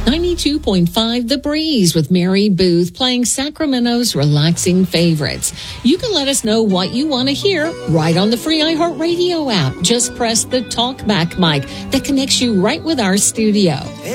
92.5 The Breeze with Mary Booth playing Sacramento's relaxing favorites. You can let us know what you want to hear right on the free iHeartRadio app. Just press the talkback mic that connects you right with our studio.